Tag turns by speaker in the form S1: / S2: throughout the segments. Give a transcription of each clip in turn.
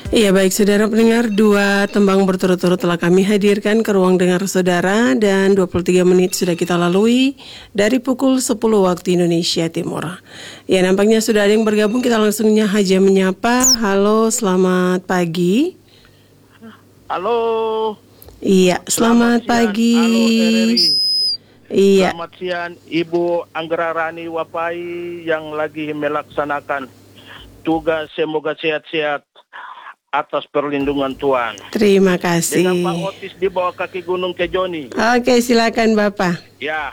S1: Iya baik saudara pendengar, dua tembang berturut-turut telah kami hadirkan ke ruang dengar saudara dan 23 menit sudah kita lalui dari pukul 10 waktu Indonesia Timur. Ya nampaknya sudah ada yang bergabung, kita langsung saja menyapa. Halo, selamat pagi.
S2: Halo.
S1: Iya, selamat pagi.
S2: Halo RRI.
S1: Iya.
S2: Selamat siang Ibu Anggra Rani Wapai yang lagi melaksanakan tugas, semoga sehat-sehat atas perlindungan Tuhan.
S1: Terima kasih.
S2: Dengan Pak Otis di bawah kaki Gunung Kejoni.
S1: Oke, silakan Bapak.
S2: Ya,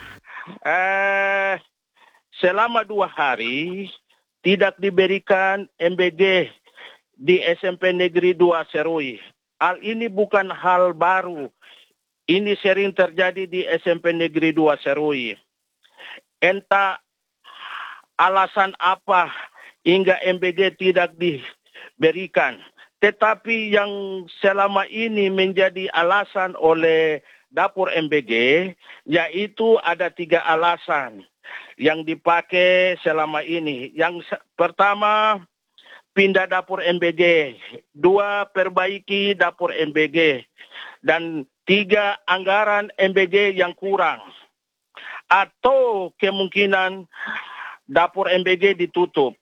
S2: selama 2 hari tidak diberikan MBG di SMP Negeri 2 Serui. Hal ini bukan hal baru. Ini sering terjadi di SMP Negeri 2 Serui. Entah alasan apa hingga MBG tidak diberikan. Tetapi yang selama ini menjadi alasan oleh dapur MBG, yaitu ada 3 alasan yang dipakai selama ini. Yang pertama, pindah dapur MBG. 2, perbaiki dapur MBG. Dan 3, anggaran MBG yang kurang. Atau kemungkinan dapur MBG ditutup.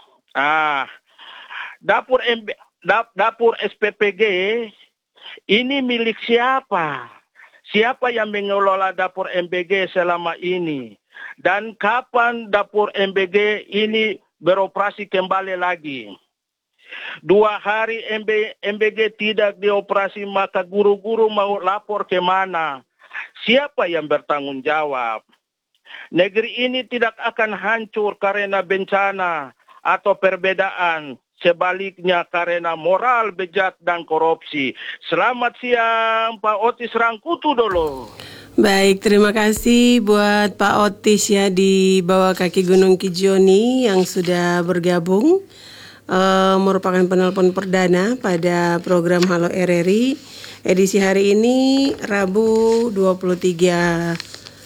S2: Dapur SPPG ini milik siapa? Siapa yang mengelola dapur MBG selama ini? Dan kapan dapur MBG ini beroperasi kembali lagi? 2 hari MBG tidak dioperasi, maka guru-guru mau lapor ke mana? Siapa yang bertanggung jawab? Negeri ini tidak akan hancur karena bencana atau perbedaan. Sebaliknya karena moral bejat dan korupsi. Selamat siang Pak Otis Rangkutu dulu.
S1: Baik, terima kasih buat Pak Otis ya di bawah kaki Gunung Kijoni yang sudah bergabung. Merupakan penelpon perdana pada program Halo RRI edisi hari ini Rabu 23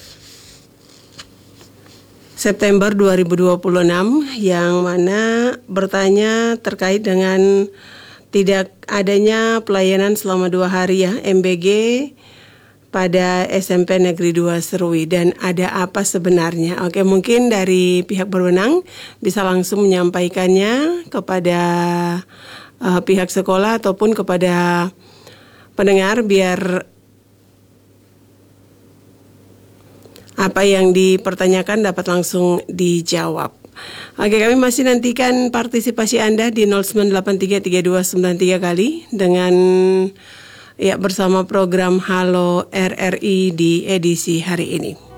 S1: September 2026 yang mana bertanya terkait dengan tidak adanya pelayanan selama 2 hari ya MBG pada SMP Negeri 2 Serui dan ada apa sebenarnya. Oke, mungkin dari pihak berwenang bisa langsung menyampaikannya kepada pihak sekolah ataupun kepada pendengar biar apa yang dipertanyakan dapat langsung dijawab. Oke, kami masih nantikan partisipasi Anda di 09833293 kali dengan bersama program Halo RRI di edisi hari ini.